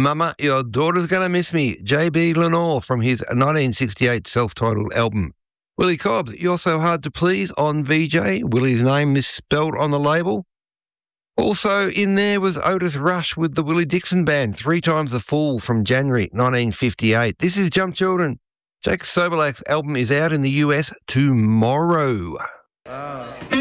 Mama, Your Daughter's Gonna Miss Me, J.B. Lenore from his 1968 self-titled album. Willie Cobbs, You're So Hard to Please on VJ, Willie's name misspelled on the label. Also in there was Otis Rush with the Willie Dixon Band, 3 Times the Fool from January 1958. This is Jump Children. Jake Sobolak's album is out in the US tomorrow.